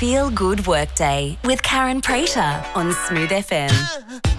Feel Good Workday with Karen Prater on Smooth FM.